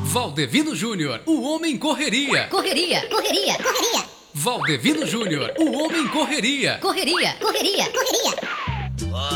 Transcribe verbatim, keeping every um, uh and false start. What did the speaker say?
Valdevino Júnior, o homem correria. Correria, correria, correria. Valdevino Júnior, o homem correria. Correria, correria, correria.